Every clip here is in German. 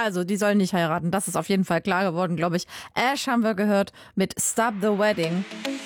Also, die sollen nicht heiraten. Das ist auf jeden Fall klar geworden, glaube ich. Ash haben wir gehört mit Stop the Wedding.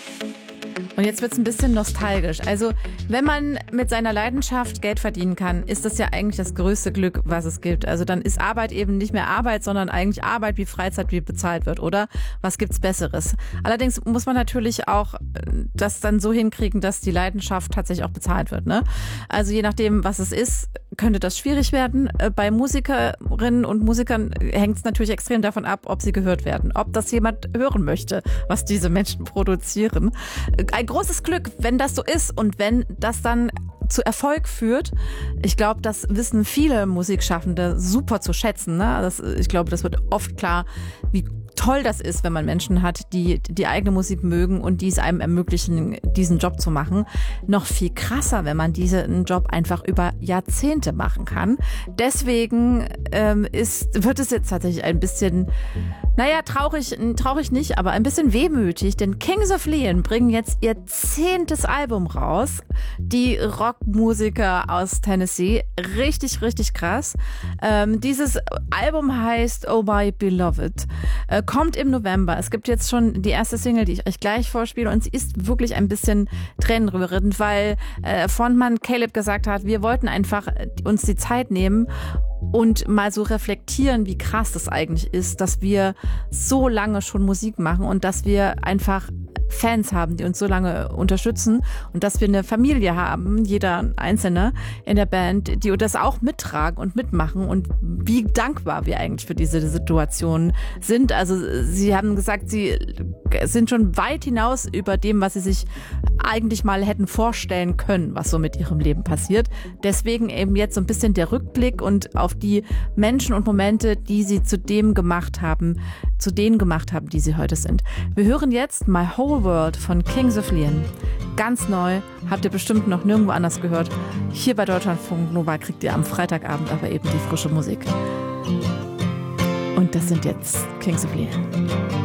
Und jetzt wird's ein bisschen nostalgisch. Also, wenn man mit seiner Leidenschaft Geld verdienen kann, ist das ja eigentlich das größte Glück, was es gibt. Also dann ist Arbeit eben nicht mehr Arbeit, sondern eigentlich Arbeit wie Freizeit, wie bezahlt wird, oder? Was gibt's Besseres? Allerdings muss man natürlich auch das dann so hinkriegen, dass die Leidenschaft tatsächlich auch bezahlt wird, ne? Also je nachdem, was es ist, könnte das schwierig werden. Bei Musikerinnen und Musikern hängt es natürlich extrem davon ab, ob sie gehört werden, ob das jemand hören möchte, was diese Menschen produzieren. Ein großes Glück, wenn das so ist und wenn das dann zu Erfolg führt. Ich glaube, das wissen viele Musikschaffende super zu schätzen, ne? Ich glaube, das wird oft klar, wie toll das ist, wenn man Menschen hat, die die eigene Musik mögen und die es einem ermöglichen, diesen Job zu machen. Noch viel krasser, wenn man diesen Job einfach über Jahrzehnte machen kann. Deswegen wird es jetzt tatsächlich ein bisschen, traurig nicht, aber ein bisschen wehmütig, denn Kings of Leon bringen jetzt ihr 10. Album raus. Die Rockmusiker aus Tennessee. Richtig, richtig krass. Dieses Album heißt Oh My Beloved. Kommt im November. Es gibt jetzt schon die erste Single, die ich euch gleich vorspiele, und sie ist wirklich ein bisschen tränenrührend, weil Frontmann Caleb gesagt hat, wir wollten einfach uns die Zeit nehmen und mal so reflektieren, wie krass das eigentlich ist, dass wir so lange schon Musik machen und dass wir einfach Fans haben, die uns so lange unterstützen und dass wir eine Familie haben, jeder Einzelne in der Band, die das auch mittragen und mitmachen und wie dankbar wir eigentlich für diese Situation sind. Also sie haben gesagt, sie sind schon weit hinaus über dem, was sie sich eigentlich mal hätten vorstellen können, was so mit ihrem Leben passiert. Deswegen eben jetzt so ein bisschen der Rückblick und auf die Menschen und Momente, die sie zu denen gemacht haben, die sie heute sind. Wir hören jetzt My Whole World von Kings of Leon. Ganz neu, habt ihr bestimmt noch nirgendwo anders gehört. Hier bei Deutschlandfunk Nova kriegt ihr am Freitagabend aber eben die frische Musik. Und das sind jetzt Kings of Leon.